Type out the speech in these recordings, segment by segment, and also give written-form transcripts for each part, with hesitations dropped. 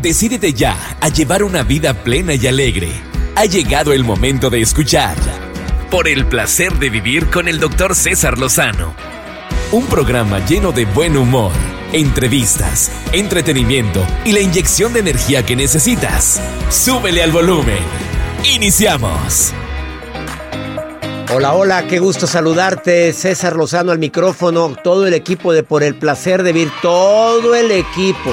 Decídete ya a llevar una vida plena y alegre. Ha llegado el momento de escuchar Por el placer de vivir con el Dr. César Lozano. Un programa lleno de buen humor, entrevistas, entretenimiento y la inyección de energía que necesitas. Súbele al volumen. ¡Iniciamos! Hola, hola, qué gusto saludarte. César Lozano al micrófono, todo el equipo de Por el placer de vivir, todo el equipo.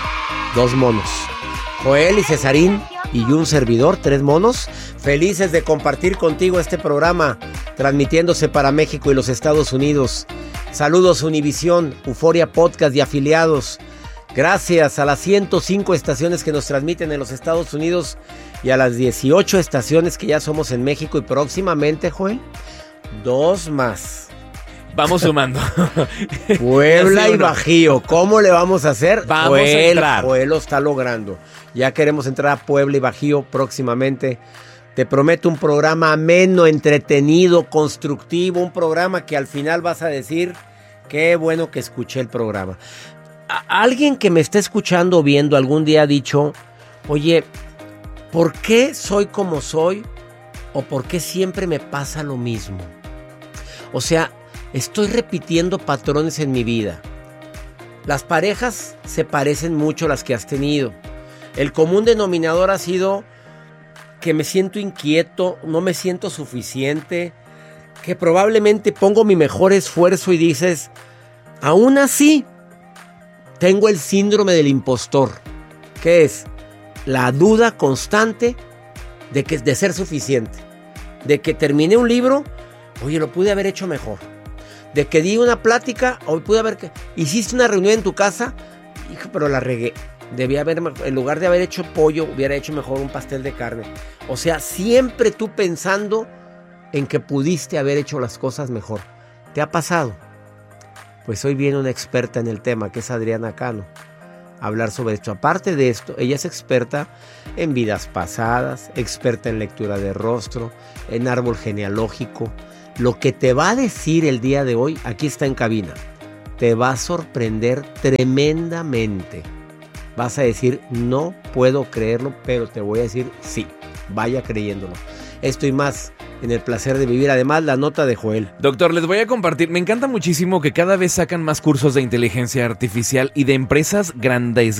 2 monos, Joel y Cesarín y un servidor, 3 monos, felices de compartir contigo este programa, transmitiéndose para México y los Estados Unidos. Saludos Univisión, Euforia Podcast y afiliados. Gracias a las 105 estaciones que nos transmiten en los Estados Unidos y a las 18 estaciones que ya somos en México y próximamente, Joel, 2 más. Vamos sumando. Puebla y Bajío, ¿cómo le vamos a hacer? Vamos a entrar. Joel lo está logrando. Ya queremos entrar a Puebla y Bajío próximamente. Te prometo un programa ameno, entretenido, constructivo, un programa que al final vas a decir, qué bueno que escuché el programa. Alguien que me esté escuchando o viendo algún día ha dicho, oye, ¿por qué soy como soy? ¿O por qué siempre me pasa lo mismo? O sea, estoy repitiendo patrones en mi vida. Las parejas se parecen mucho a las que has tenido. El común denominador ha sido que me siento inquieto, no me siento suficiente, que probablemente pongo mi mejor esfuerzo y dices, aún así, tengo el síndrome del impostor. ¿Qué es? La duda constante de ser suficiente. De que terminé un libro, oye, lo pude haber hecho mejor. De que di una plática, o pude haber... Hiciste una reunión en tu casa, hijo, pero la regué. Debía haber, en lugar de haber hecho pollo, hubiera hecho mejor un pastel de carne. O sea, siempre tú pensando en que pudiste haber hecho las cosas mejor. ¿Te ha pasado? Pues hoy viene una experta en el tema, que es Adriana Cano, a hablar sobre esto. Aparte de esto, ella es experta en vidas pasadas, experta en lectura de rostro, en árbol genealógico. Lo que te va a decir el día de hoy, aquí está en cabina, te va a sorprender tremendamente. Vas a decir, no puedo creerlo, pero te voy a decir, sí, vaya creyéndolo. Esto y más en el placer de vivir. Además, la nota de Joel. Doctor, les voy a compartir. Me encanta muchísimo que cada vez sacan más cursos de inteligencia artificial y de empresas grandes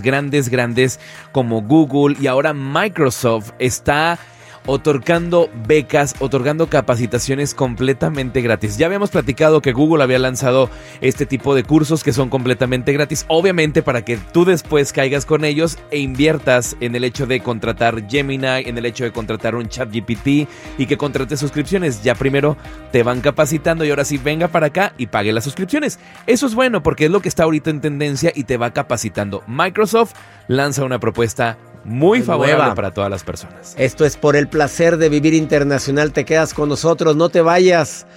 como Google y ahora Microsoft está otorgando becas, otorgando capacitaciones completamente gratis. Ya habíamos platicado que Google había lanzado este tipo de cursos que son completamente gratis, obviamente para que tú después caigas con ellos e inviertas en el hecho de contratar Gemini, en el hecho de contratar un ChatGPT y que contrates suscripciones. Ya primero te van capacitando y ahora sí venga para acá y pague las suscripciones. Eso es bueno porque es lo que está ahorita en tendencia y te va capacitando. Microsoft lanza una propuesta muy favorable para todas las personas. Esto es Por el placer de vivir internacional. Te quedas con nosotros, no te vayas.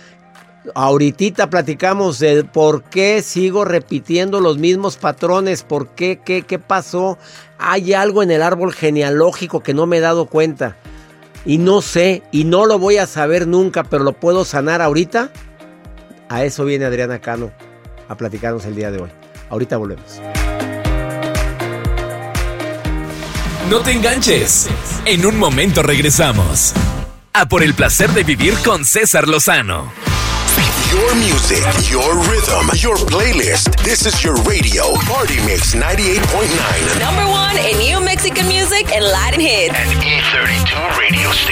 Ahorita platicamos de por qué sigo repitiendo los mismos patrones, por qué, qué pasó. Hay algo en el árbol genealógico que no me he dado cuenta. Y no sé, y no lo voy a saber nunca, pero lo puedo sanar ahorita. A eso viene Adriana Cano a platicarnos el día de hoy. Ahorita volvemos. No te enganches. En un momento regresamos a Por el placer de vivir con César Lozano. Your music, your rhythm, your playlist. This is your radio, Party Mix 98.9. Number 1 in new Mexican music and Latin hits. And E32 radio station.